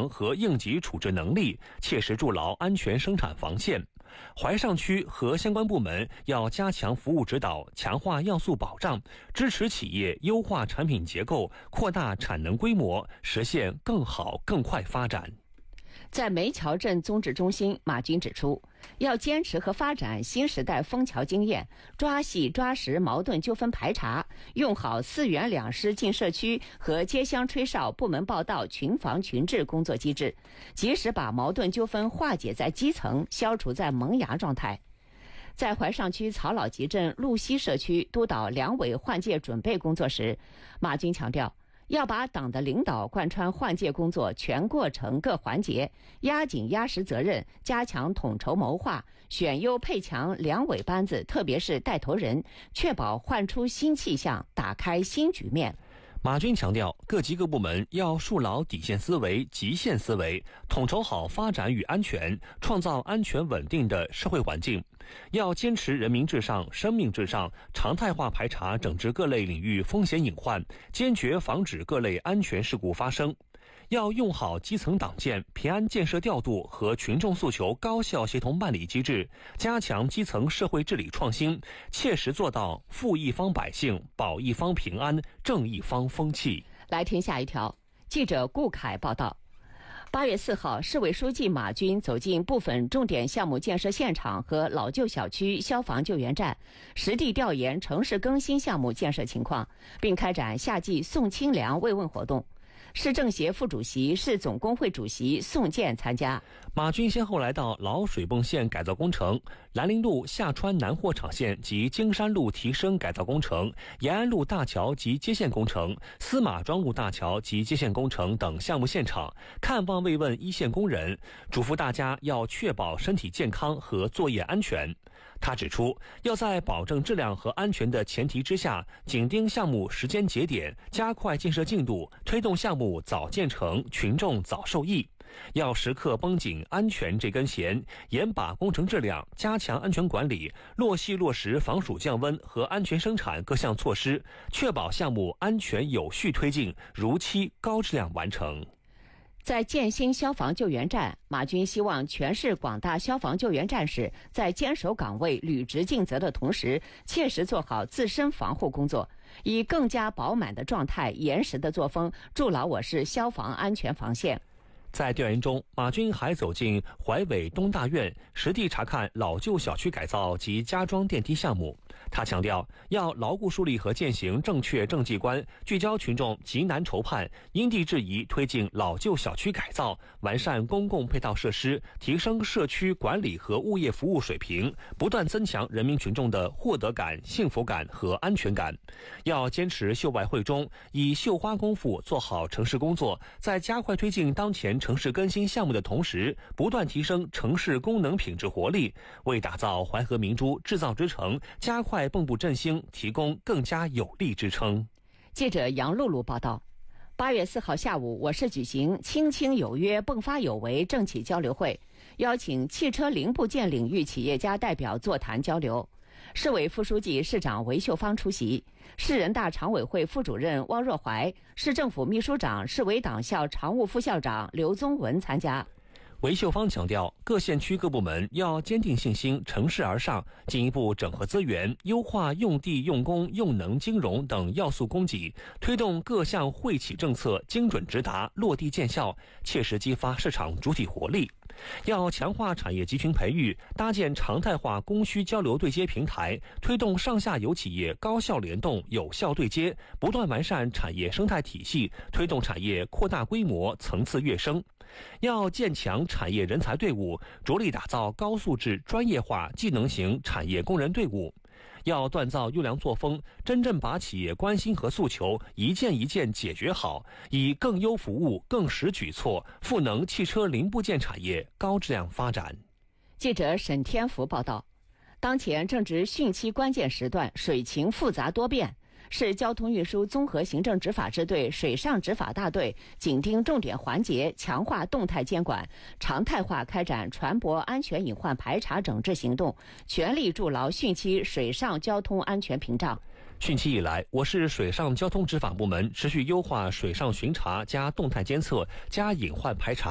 强和应急处置能力，切实筑牢安全生产防线。淮上区和相关部门要加强服务指导，强化要素保障，支持企业优化产品结构，扩大产能规模，实现更好更快发展。 在梅桥镇综治中心，马军指出，要坚持和发展新时代枫桥经验，抓细抓实矛盾纠纷排查，用好4员2师进社区和街乡吹哨部门报道群防群治工作机制，及时把矛盾纠纷化解在基层，消除在萌芽状态。在淮上区曹老集镇路西社区督导两委换届准备工作时，马军强调，要把党的领导贯穿换届工作全过程各环节，压紧压实责任，加强统筹谋划，选优配强两委班子，特别是带头人，确保换出新气象，打开新局面。 马军强调，各级各部门要树牢底线思维、极限思维，统筹好发展与安全，创造安全稳定的社会环境。要坚持人民至上、生命至上，常态化排查整治各类领域风险隐患，坚决防止各类安全事故发生。要用好基层党建、平安建设调度和群众诉求高效协同办理机制，加强基层社会治理创新，切实做到富一方百姓、保一方平安、正一方风气。 来听下一条，记者顾凯报道。8月4号，市委书记马军走进部分重点项目建设现场和老旧小区消防救援站，实地调研城市更新项目建设情况，并开展夏季送清凉慰问活动。市政协副主席、市总工会主席宋健参加。 马军先后来到老水泵线改造工程、兰陵路下川南货场线及京山路提升改造工程、延安路大桥及接线工程、司马庄路大桥及接线工程等项目现场，看望慰问一线工人，嘱咐大家要确保身体健康和作业安全。他指出，要在保证质量和安全的前提之下，紧盯项目时间节点，加快建设进度，推动项目早建成，群众早受益。要时刻绷紧安全这根弦，严把工程质量，加强安全管理，落实防暑降温和安全生产各项措施，确保项目安全有序推进，如期高质量完成。 在建新消防救援站，马军希望全市广大消防救援战士在坚守岗位、履职尽责的同时，切实做好自身防护工作，以更加饱满的状态、严实的作风，筑牢我市消防安全防线。 在调研中，马军还走进淮委东大院，实地查看老旧小区改造及加装电梯项目。他强调，要牢固树立和践行正确政绩观，聚焦群众急难愁盼，因地制宜推进老旧小区改造，完善公共配套设施，提升社区管理和物业服务水平，不断增强人民群众的获得感、幸福感和安全感。要坚持秀外慧中，以绣花功夫做好城市工作，在加快推进当前城市更新项目的同时，不断提升城市功能品质活力，为打造淮河明珠制造之城加快蚌埠振兴提供更加有力支撑。 记者杨露露报道。8月4号下午，我市举行青青有约、迸发有为政企交流会，邀请汽车零部件领域企业家代表座谈交流。市委副书记、市长韦秀芳出席，市人大常委会副主任汪若怀、市政府秘书长、市委党校常务副校长刘宗文参加。 韦秀芳强调，各县区各部门要坚定信心，乘势而上，进一步整合资源，优化用地、用工、用能、金融等要素供给，推动各项惠企政策精准直达、落地见效，切实激发市场主体活力。要强化产业集群培育，搭建常态化供需交流对接平台，推动上下游企业高效联动、有效对接，不断完善产业生态体系，推动产业扩大规模、层次跃升。要建强产业人才队伍，着力打造高素质、专业化、技能型产业工人队伍。要锻造优良作风，真正把企业关心和诉求一件一件解决好，以更优服务、更实举措赋能汽车零部件产业高质量发展。 记者沈天福报道，当前正值汛期关键时段，水情复杂多变。市交通运输综合行政执法支队水上执法大队紧盯重点环节，强化动态监管，常态化开展船舶安全隐患排查整治行动，全力筑牢汛期水上交通安全屏障。 汛期以来，我市水上交通执法部门持续优化水上巡查加动态监测加隐患排查